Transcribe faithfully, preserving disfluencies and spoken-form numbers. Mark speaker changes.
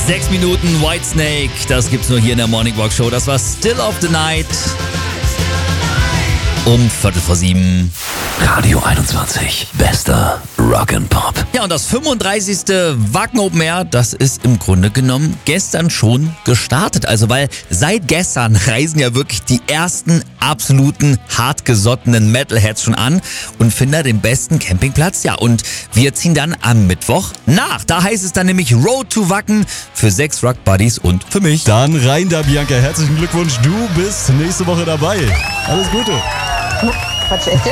Speaker 1: Sechs Minuten Whitesnake, das gibt's nur hier in der Morning Walk Show. Das war Still of the Night um Viertel vor sieben.
Speaker 2: Radio einundzwanzig, bester Rock'n'Pop.
Speaker 1: Ja, und das fünfunddreißigste Wacken Open Air, das ist im Grunde genommen gestern schon gestartet. Also, weil seit gestern reisen ja wirklich die ersten absoluten hartgesottenen Metalheads schon an und finden da den besten Campingplatz. Ja, und wir ziehen dann am Mittwoch nach. Da heißt es dann nämlich Road to Wacken für sechs Rock Buddies und für mich.
Speaker 3: Dann rein da, Bianca. Herzlichen Glückwunsch. Du bist nächste Woche dabei. Alles Gute.
Speaker 4: Quatsch, echt?